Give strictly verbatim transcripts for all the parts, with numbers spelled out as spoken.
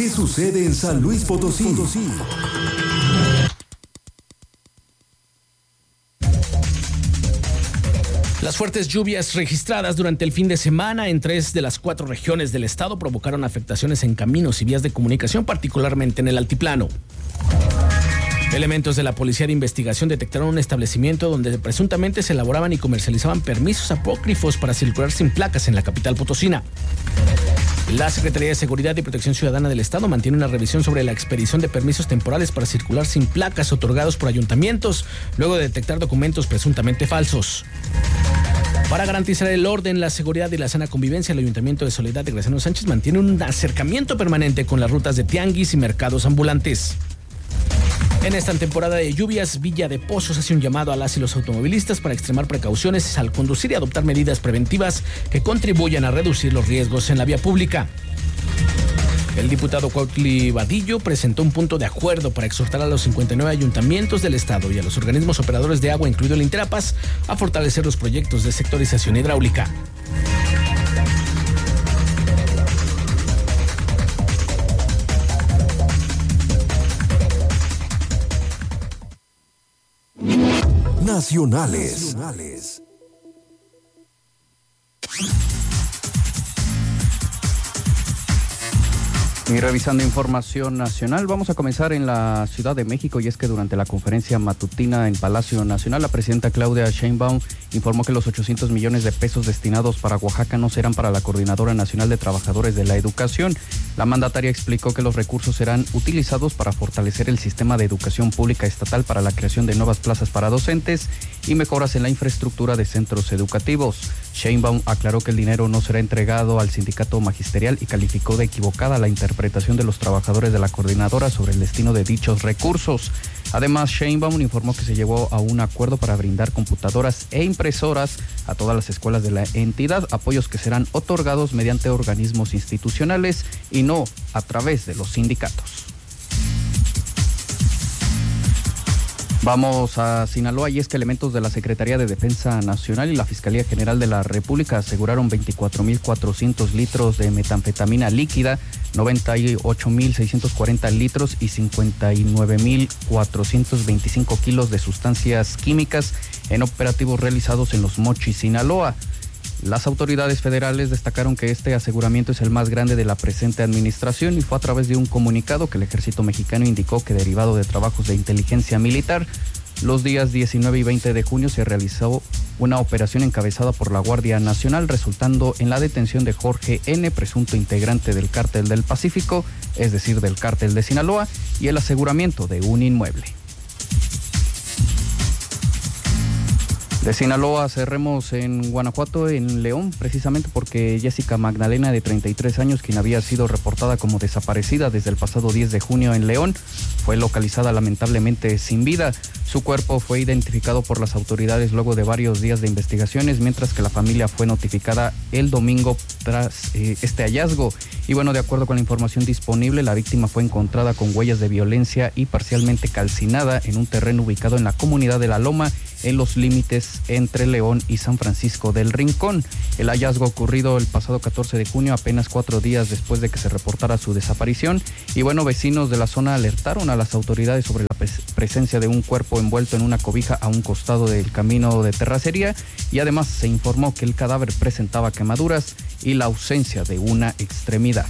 ¿Qué sucede en San Luis Potosí? Las fuertes lluvias registradas durante el fin de semana en tres de las cuatro regiones del estado provocaron afectaciones en caminos y vías de comunicación, particularmente en el altiplano. Elementos de la Policía de Investigación detectaron un establecimiento donde presuntamente se elaboraban y comercializaban permisos apócrifos para circular sin placas en la capital potosina. La Secretaría de Seguridad y Protección Ciudadana del Estado mantiene una revisión sobre la expedición de permisos temporales para circular sin placas otorgados por ayuntamientos, luego de detectar documentos presuntamente falsos. Para garantizar el orden, la seguridad y la sana convivencia, el Ayuntamiento de Soledad de Graciano Sánchez mantiene un acercamiento permanente con las rutas de tianguis y mercados ambulantes. En esta temporada de lluvias, Villa de Pozos hace un llamado a las y los automovilistas para extremar precauciones al conducir y adoptar medidas preventivas que contribuyan a reducir los riesgos en la vía pública. El diputado Cuautli Vadillo presentó un punto de acuerdo para exhortar a los cincuenta y nueve ayuntamientos del estado y a los organismos operadores de agua, incluido el Interapas, a fortalecer los proyectos de sectorización hidráulica. Nacionales. Nacionales. Y revisando información nacional, vamos a comenzar en la Ciudad de México, y es que durante la conferencia matutina en Palacio Nacional, la presidenta Claudia Sheinbaum informó que los ochocientos millones de pesos destinados para Oaxaca no serán para la Coordinadora Nacional de Trabajadores de la Educación. La mandataria explicó que los recursos serán utilizados para fortalecer el sistema de educación pública estatal para la creación de nuevas plazas para docentes y mejoras en la infraestructura de centros educativos. Sheinbaum aclaró que el dinero no será entregado al sindicato magisterial y calificó de equivocada la interpretación de los trabajadores de la coordinadora sobre el destino de dichos recursos. Además, Sheinbaum informó que se llegó a un acuerdo para brindar computadoras e impresoras a todas las escuelas de la entidad, apoyos que serán otorgados mediante organismos institucionales y no a través de los sindicatos. Vamos a Sinaloa, y es que elementos de la Secretaría de Defensa Nacional y la Fiscalía General de la República aseguraron veinticuatro mil cuatrocientos litros de metanfetamina líquida, noventa y ocho mil seiscientos cuarenta litros y cincuenta y nueve mil cuatrocientos veinticinco kilos de sustancias químicas en operativos realizados en Los Mochis, Sinaloa. Las autoridades federales destacaron que este aseguramiento es el más grande de la presente administración y fue a través de un comunicado que el ejército mexicano indicó que, derivado de trabajos de inteligencia militar, los días diecinueve y veinte de junio se realizó una operación encabezada por la Guardia Nacional, resultando en la detención de Jorge N., presunto integrante del Cártel del Pacífico, es decir, del Cártel de Sinaloa, y el aseguramiento de un inmueble. De Sinaloa cerremos en Guanajuato, en León, precisamente porque Jessica Magdalena, de treinta y tres años, quien había sido reportada como desaparecida desde el pasado diez de junio en León, fue localizada lamentablemente sin vida. Su cuerpo fue identificado por las autoridades luego de varios días de investigaciones, mientras que la familia fue notificada el domingo tras eh, este hallazgo. Y bueno, de acuerdo con la información disponible, la víctima fue encontrada con huellas de violencia y parcialmente calcinada en un terreno ubicado en la comunidad de La Loma, en los límites entre León y San Francisco del Rincón. El hallazgo ocurrido el pasado catorce de junio, apenas cuatro días después de que se reportara su desaparición. Y bueno, vecinos de la zona alertaron a las autoridades sobre la pres- presencia de un cuerpo envuelto en una cobija a un costado del camino de terracería, y además se informó que el cadáver presentaba quemaduras y la ausencia de una extremidad.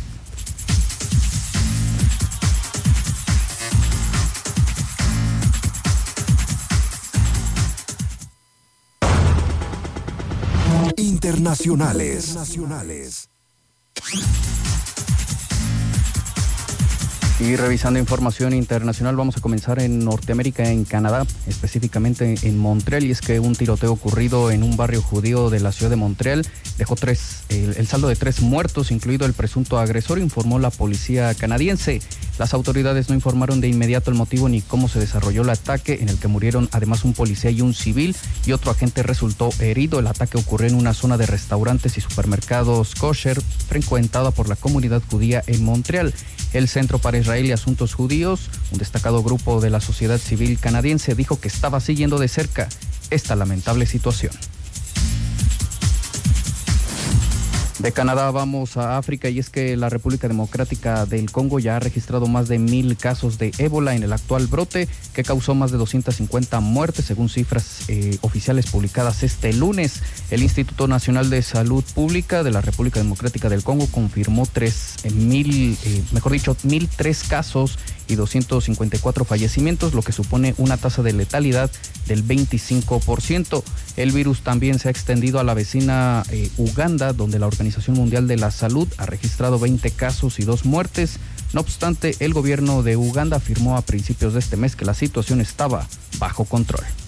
Internacionales. Internacionales. Y revisando información internacional, vamos a comenzar en Norteamérica, en Canadá, específicamente en Montreal, y es que un tiroteo ocurrido en un barrio judío de la ciudad de Montreal dejó tres, el, el saldo de tres muertos, incluido el presunto agresor, informó la policía canadiense. Las autoridades no informaron de inmediato el motivo ni cómo se desarrolló el ataque, en el que murieron además un policía y un civil, y otro agente resultó herido. El ataque ocurrió en una zona de restaurantes y supermercados kosher frecuentada por la comunidad judía en Montreal. El Centro para Israel y Asuntos Judíos, un destacado grupo de la sociedad civil canadiense, dijo que estaba siguiendo de cerca esta lamentable situación. De Canadá vamos a África y es que la República Democrática del Congo ya ha registrado más de mil casos de ébola en el actual brote que causó más de doscientas cincuenta muertes según cifras eh, oficiales publicadas este lunes. El Instituto Nacional de Salud Pública de la República Democrática del Congo confirmó tres mil, eh, mejor dicho, mil tres casos y doscientos cincuenta y cuatro fallecimientos, lo que supone una tasa de letalidad del veinticinco por ciento. El virus también se ha extendido a la vecina eh, Uganda, donde la Organización Mundial de la Salud ha registrado veinte casos y dos muertes. No obstante, el gobierno de Uganda afirmó a principios de este mes que la situación estaba bajo control.